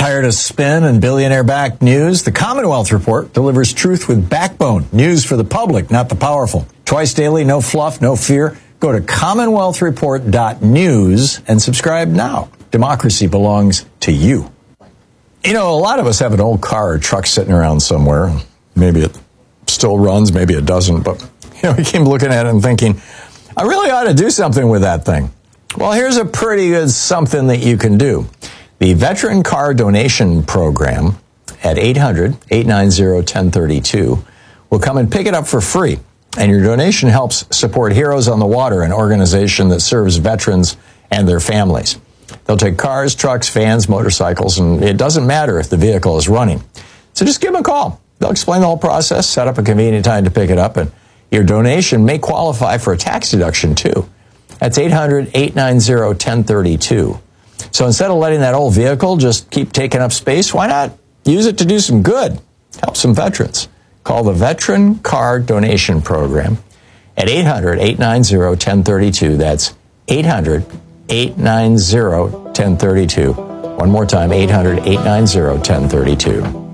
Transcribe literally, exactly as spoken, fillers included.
Tired of spin and billionaire-backed news? The Commonwealth Report delivers truth with backbone. News for the public, not the powerful. Twice daily, no fluff, no fear. Go to commonwealth report dot news and subscribe now. Democracy belongs to you. You know, a lot of us have an old car or truck sitting around somewhere. Maybe it still runs, maybe it doesn't. But, you know, we keep looking at it and thinking, I really ought to do something with that thing. Well, here's a pretty good something that you can do. The Veteran Car Donation Program at eight hundred, eight nine zero, one zero three two will come and pick it up for free. And your donation helps support Heroes on the Water, an organization that serves veterans and their families. They'll take cars, trucks, vans, motorcycles, and it doesn't matter if the vehicle is running. So just give them a call. They'll explain the whole process, set up a convenient time to pick it up, and your donation may qualify for a tax deduction too. That's eight hundred, eight nine zero, one zero three two. So instead of letting that old vehicle just keep taking up space, why not use it to do some good? Help some veterans. Call the Veteran Car Donation Program at eight hundred, eight nine zero, one zero three two. That's eight hundred, eight nine zero, one zero three two. One more time, eight hundred, eight nine zero, one zero three two.